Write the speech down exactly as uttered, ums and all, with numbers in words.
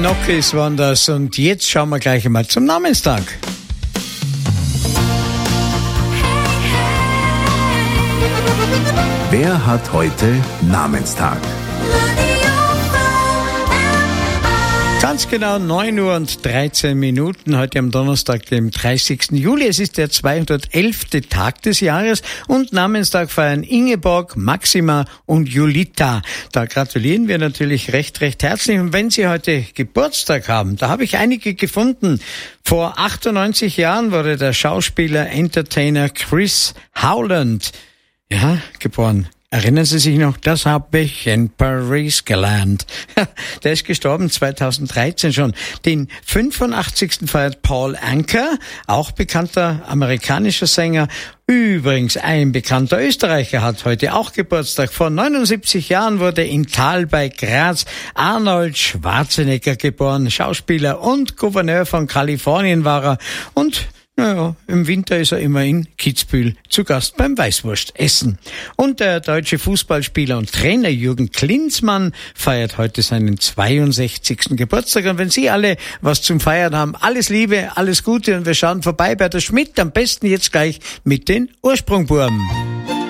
Nokis waren das und jetzt schauen wir gleich einmal zum Namenstag. Wer hat heute Namenstag? Ganz genau neun Uhr und dreizehn Minuten, heute am Donnerstag, dem dreißigsten Juli. Es ist der zweihundertelfte Tag des Jahres und Namenstag feiern Ingeborg, Maxima und Julita. Da gratulieren wir natürlich recht, recht herzlich. Und wenn Sie heute Geburtstag haben, da habe ich einige gefunden. Vor achtundneunzig Jahren wurde der Schauspieler, Entertainer Chris Howland, ja, geboren. Erinnern Sie sich noch? Das habe ich in Paris gelernt. Der ist gestorben zweitausenddreizehn schon. Den fünfundachtzigsten feiert Paul Anka, auch bekannter amerikanischer Sänger. Übrigens, ein bekannter Österreicher hat heute auch Geburtstag. Vor neunundsiebzig Jahren wurde in Thal bei Graz Arnold Schwarzenegger geboren. Schauspieler und Gouverneur von Kalifornien war er. Und naja, im Winter ist er immer in Kitzbühel zu Gast beim Weißwurstessen. Und der deutsche Fußballspieler und Trainer Jürgen Klinsmann feiert heute seinen zweiundsechzigsten Geburtstag. Und wenn Sie alle was zum Feiern haben, alles Liebe, alles Gute und wir schauen vorbei bei der Schmidt. Am besten jetzt gleich mit den Ursprungburm.